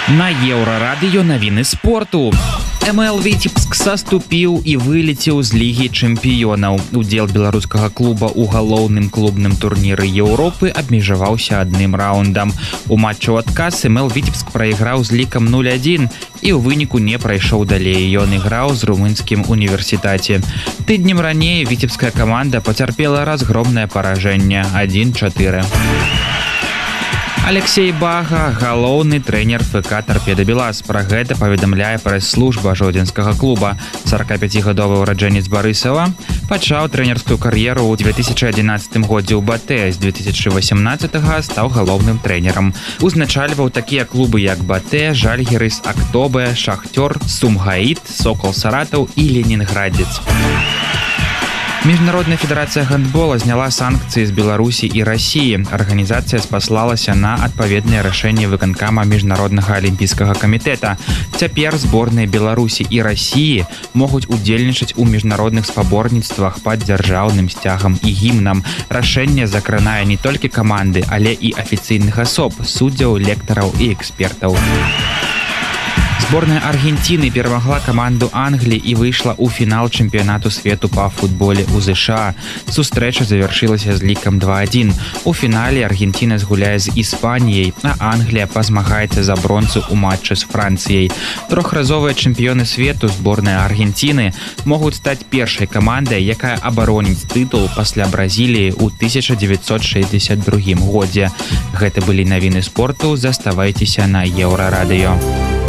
На Еўрарадыё навіны спорту. МЛ Віцебск саступіў і вылецеў з лігі чэмпіёнаў. Удзел беларускага клуба ў галоўным клубным турніры Еўропы абмежаваўся адным раундам. У матчу ў адказ МЛ Віцебск прайграў з лікам 0-1 і ў выніку не прайшоў далей. Ён іграў з румынскім універсітеце. Тыднем раней віцебская каманда пацярпела разгромнае паражэнне 1-4. Алексей Бага, галоўны трэнер ФК «Торпеда Белаз». Пра гэта паведамляе прэс-служба жодзінскага клуба. 45-гадовы ўраджэнец Барысава пачаў трэнерскую кар'еру ў 2011 годзе ў БАТЭ. З 2018 стаў галоўным трэнерам. Узначальваў такія клубы, як БАТЭ, Жальгірыс, Актобе, Шахтёр, Сумгаіт, Сокол Саратаў і Ленінградзец. Міжнародная федэрацыя гандбола зняла санкцыі з Беларусі і Расіі. Арганізацыя спаслалася на адпаведнае рашэнне выканкама міжнароднага алімпійскага камітэта. Цяпер зборныя Беларусі і Расіі могуць удзельнічаць у міжнародных спаборніцтвах пад дзяржаўным сцягам і гімнам. Рашэнне закранае не толькі каманды, але і афіцыйных асоб, суддзяў, лектараў і экспертаў. Зборная Аргентины перамагла каманду Англіі і выйшла ў фінал чэмпіянату свету па футболе ў ЗША. Сустрэча завяршылася з лікам 2-1. У фінале Аргентина згуляе з Іспаніяй, а Англія пазмагаецца за бронзу ў матчы з Францыяй. Трохразовыя чэмпіёны свету зборная Аргентины могуць стаць першай камандай, якая абароніць тытул пасля Бразіліі ў 1962 годзе. Гэта былі навіны спорту. Заставайцеся на Еўрарадыё.